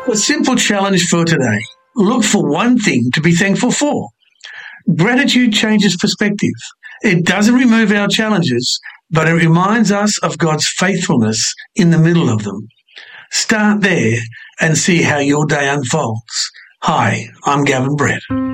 A simple challenge for today. Look for one thing to be thankful for. Gratitude changes perspective. It doesn't remove our challenges, but it reminds us of God's faithfulness in the middle of them. Start there and see how your day unfolds. Hi, I'm Gavin Brett.